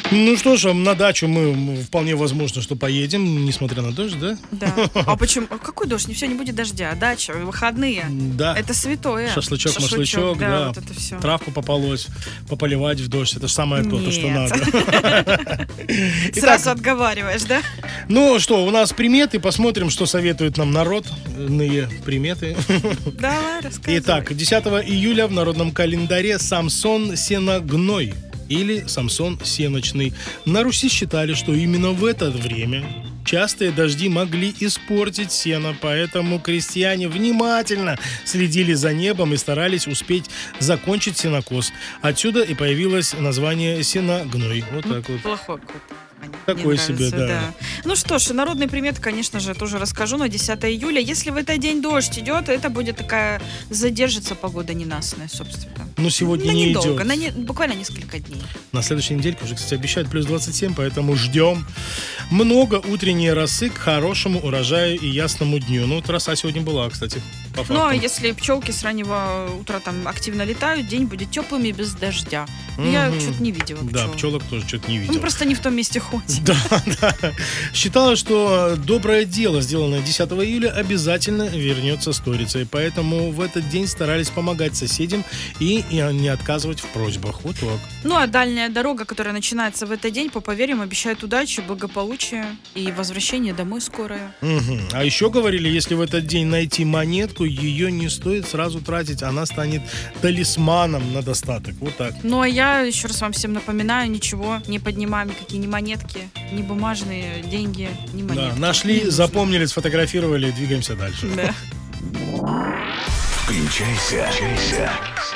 Ну что ж, на дачу мы вполне возможно, что поедем, несмотря на дождь, да? Да. А почему? Какой дождь? Все, не будет дождя. Дача, выходные. Да. Это святое. Шашлычок, машлычок, да. Вот это все. Травку пополоть, пополивать в дождь. Это же самое то, что Нет. надо. Сразу отговариваешь, да? Ну что, у нас приметы. Посмотрим, что советует нам народные приметы. Давай, рассказывай. Итак, 10 июля в народном календаре Самсон Сеногной или Самсон Сеночный. На Руси считали, что именно в это время частые дожди могли испортить сено, поэтому крестьяне внимательно следили за небом и старались успеть закончить сенокос. Отсюда и появилось название Сеногной. Вот так вот. Плохой какой-то. Такой Мне себе, нравится, да. Ну что ж, народные приметы, конечно же, тоже расскажу на 10 июля. Если в этот день дождь идет, это будет такая, задержится погода ненастная, собственно. Ну, сегодня не недолго, идет. Буквально несколько дней. На следующей недельке уже, кстати, обещают плюс 27, поэтому ждем. Много утренней росы к хорошему урожаю и ясному дню. Ну, вот роса сегодня была, кстати, по факту. Ну, а если пчелки с раннего утра там активно летают, день будет теплым и без дождя. Я что-то не видела пчел. Да, пчелок тоже что-то не видел. Мы просто не в том месте ходим. Да. Считалось, что доброе дело, сделанное 10 июля, обязательно вернется сторицей. Поэтому в этот день старались помогать соседям и не отказывать в просьбах. Вот так. Ну, а дальняя дорога, которая начинается в этот день, по поверьям, обещает удачу, благополучие и возвращение домой скорое. Угу. А еще говорили, если в этот день найти монетку, ее не стоит сразу тратить. Она станет талисманом на достаток. Вот так. Ну, а я еще раз вам всем напоминаю, ничего не поднимаем, никакие ни монетки, ни бумажные деньги, ни монетки. Да, нашли, запомнили, сфотографировали, двигаемся дальше. Да. Включайся